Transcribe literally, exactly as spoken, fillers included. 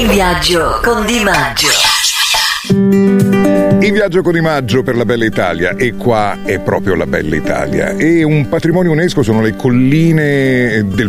viaggio con Di Maggio. In viaggio con Di Maggio per la bella Italia, e qua è proprio la bella Italia. E un patrimonio UNESCO sono le colline del